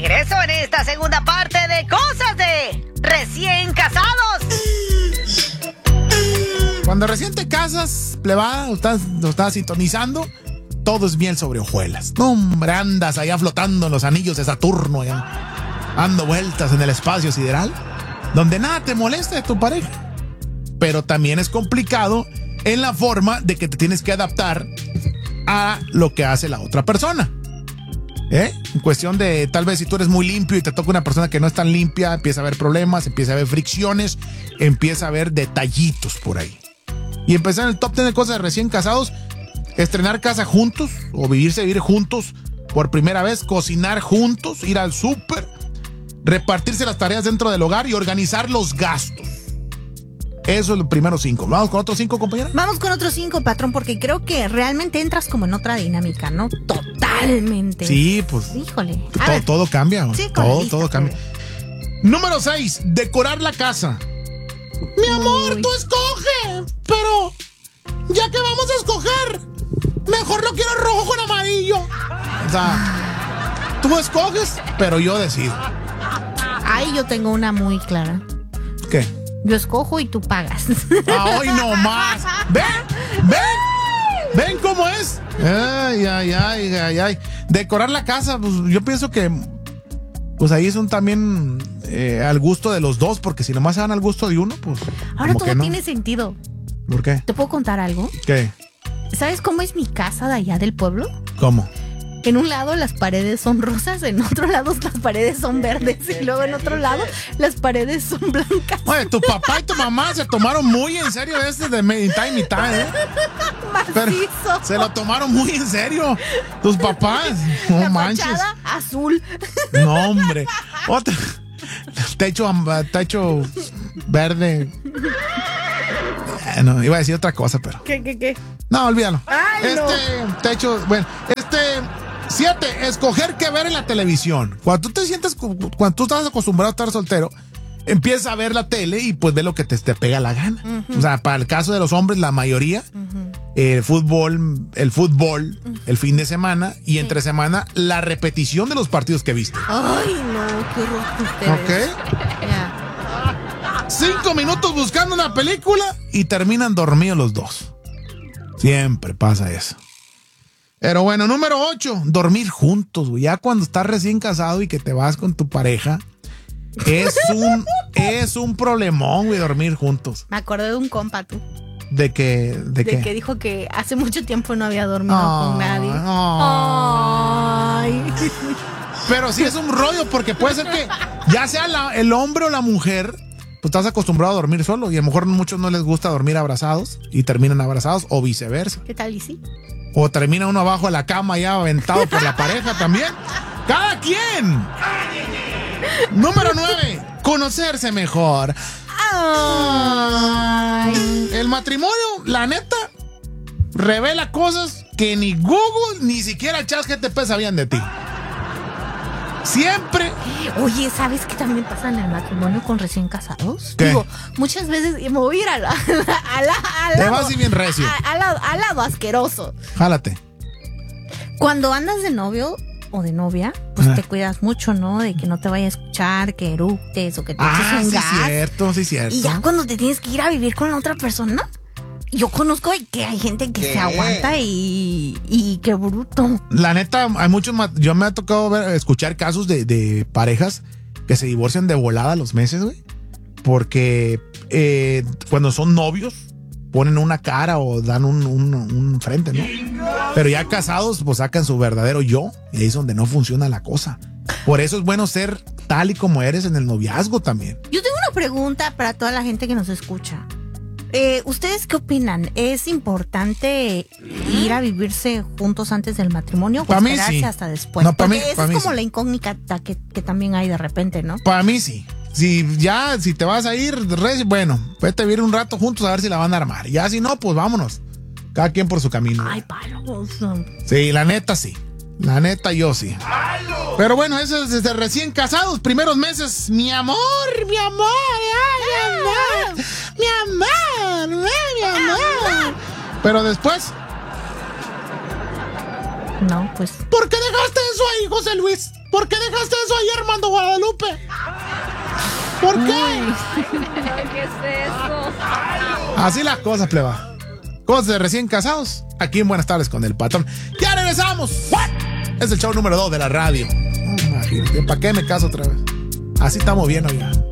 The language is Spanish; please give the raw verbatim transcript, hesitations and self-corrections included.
regreso en esta segunda parte de Cosas de Recién Casados. Cuando recién te casas, plebada, lo estás, lo estás sintonizando, todo es miel sobre hojuelas. No, hombre, andas allá flotando en los anillos de Saturno, allá, dando vueltas en el espacio sideral, donde nada te molesta de tu pareja. Pero también es complicado en la forma de que te tienes que adaptar a lo que hace la otra persona. ¿Eh? En cuestión de, tal vez si tú eres muy limpio y te toca una persona que no es tan limpia, empieza a haber problemas, empieza a haber fricciones, empieza a haber detallitos por ahí. Y empezar en el top ten de Cosas de Recién Casados, estrenar casa juntos o vivirse vivir juntos por primera vez, cocinar juntos, ir al súper, repartirse las tareas dentro del hogar y organizar los gastos. Eso es los primeros cinco. ¿Vamos con otros cinco, compañera? Vamos con otros cinco, patrón, porque creo que realmente entras como en otra dinámica, ¿no? Totalmente. Sí, pues. Híjole. Todo, todo cambia. Sí, todo, lista, todo cambia. Pues. Número seis, decorar la casa. Mi amor, Uy. tú escoge, pero ya que vamos a escoger, mejor lo quiero rojo con amarillo. O sea, tú escoges, pero yo decido. Ay, yo tengo una muy clara. ¿Qué? Yo escojo y tú pagas. ¡Ay, no más! ¡Ven! ¡Ven! ¿Ven cómo es? Ay, ay, ay, ay, ay. Decorar la casa, pues yo pienso que pues ahí es un también eh, al gusto de los dos, porque si nomás se dan al gusto de uno, pues. Ahora todo no. tiene sentido. ¿Por qué? ¿Te puedo contar algo? ¿Qué? ¿Sabes cómo es mi casa de allá del pueblo? ¿Cómo? En un lado las paredes son rosas, en otro lado las paredes son verdes y luego en otro lado las paredes son blancas. Oye, tu papá y tu mamá se tomaron muy en serio este de mitad y mitad, ¿eh? Pero se lo tomaron muy en serio. Tus papás, no La manches. fachada azul. No, hombre. Otra. Techo, techo verde. No, iba a decir otra cosa, pero. ¿Qué, qué, qué? No, olvídalo. Ay, este no. techo, bueno, este. Siete, escoger qué ver en la televisión. Cuando tú te sientes, cuando tú estás acostumbrado a estar soltero, empieza a ver la tele y pues ve lo que te, te pega la gana. Uh-huh. O sea, para el caso de los hombres, la mayoría, uh-huh. el fútbol, el fútbol, uh-huh. el fin de semana y entre sí. semana, la repetición de los partidos que viste. Ay, no, qué horror ustedes. Ok. Yeah. Cinco minutos buscando una película y terminan dormidos los dos. Siempre pasa eso. Pero bueno, número ocho, dormir juntos, güey. Ya cuando estás recién casado y que te vas con tu pareja, es un, es un problemón, güey, dormir juntos. Me acordé de un compa, tú. ¿De qué? ¿De, de qué? que dijo que hace mucho tiempo no había dormido oh, con nadie. Oh. Ay. Pero sí es un rollo, porque puede ser que ya sea la, el hombre o la mujer, pues estás acostumbrado a dormir solo y a lo mejor a muchos no les gusta dormir abrazados y terminan abrazados o viceversa. ¿Qué tal y sí? O termina uno abajo de la cama ya aventado por la pareja también. ¡Cada quien! Número nueve, conocerse mejor. Ay. El matrimonio, la neta, revela cosas que ni Google ni siquiera ChatGPT sabían de ti. Siempre. Oye, ¿sabes qué también pasa en el matrimonio con recién casados? ¿Qué? Digo, muchas veces me voy a ir a la, a la, a Te lado, vas y bien recio. A, a lado, al lado asqueroso. Jálate. Cuando andas de novio o de novia, pues ah. te cuidas mucho, ¿no? De que no te vaya a escuchar, que eructes o que te ah, eches un sí gas. Sí, cierto, sí, cierto. Y ya cuando te tienes que ir a vivir con la otra persona, yo conozco que hay gente que ¿Qué? se aguanta y, y qué bruto. La neta, hay muchos, yo me ha tocado ver, escuchar casos de, de parejas que se divorcian de volada a los meses, güey. Porque eh, cuando son novios, ponen una cara o dan un, un, un frente, ¿no? Pero ya casados, pues sacan su verdadero yo. Y ahí es donde no funciona la cosa. Por eso es bueno ser tal y como eres en el noviazgo también. Yo tengo una pregunta para toda la gente que nos escucha. Eh, ¿Ustedes qué opinan? ¿Es importante ir a vivirse juntos antes del matrimonio o pa esperarse sí. hasta después? No, Porque mí, esa es mí como sí. la incógnita que, que también hay de repente, ¿no? Para mí sí. Si ya, si te vas a ir, bueno, vete a vivir un rato juntos a ver si la van a armar. Ya si no, pues vámonos. Cada quien por su camino. Ay, palos. Sí, la neta sí. La neta yo sí. Pero bueno, eso es desde recién casados, primeros meses. Mi amor, mi amor, ay, mi amor, mi amor, mi amor. Pero después. No, pues. ¿Por qué dejaste eso ahí, José Luis? ¿Por qué dejaste eso ayer, Armando Guadalupe? ¿Por qué? ¿Qué es eso? Así las cosas, pleba. Cosas de recién casados. Aquí en Buenas Tardes con el Patrón. ¡Ya regresamos! Es el show número dos de la radio. No, imagínate, ¿para qué me caso otra vez? Así estamos bien, oiga.